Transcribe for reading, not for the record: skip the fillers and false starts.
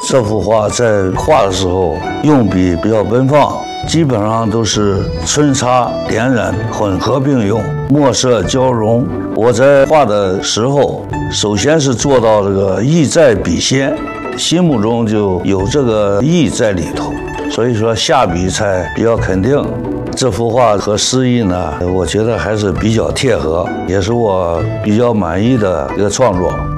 这幅画在画的时候用笔比较奔放，基本上都是皴擦、点染混合并用，墨色交融。我在画的时候，首先是做到这个意在笔先，心目中就有这个意在里头，所以说下笔才比较肯定。这幅画和诗意呢，我觉得还是比较贴合，也是我比较满意的一个创作。